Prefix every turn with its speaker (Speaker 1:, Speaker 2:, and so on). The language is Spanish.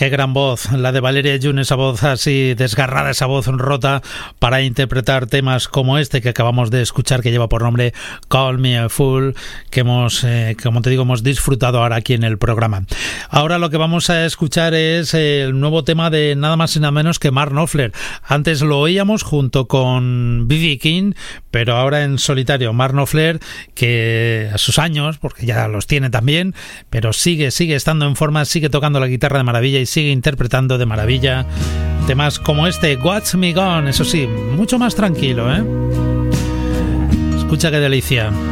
Speaker 1: Qué gran voz, la de Valeria June, esa voz así desgarrada, esa voz rota para interpretar temas como este que acabamos de escuchar, que lleva por nombre Call Me a Fool, que hemos, como te digo, hemos disfrutado ahora aquí en el programa. Ahora lo que vamos a escuchar es el nuevo tema de nada más y nada menos que Mark Knopfler. Antes lo oíamos junto con B.B. King, pero ahora en solitario. Mark Knopfler, que a sus años, porque ya los tiene también, pero sigue estando en forma, sigue tocando la guitarra de maravilla y sigue interpretando de maravilla temas como este, What's Me Gone, eso sí, mucho más tranquilo, ¿eh? Escucha qué delicia.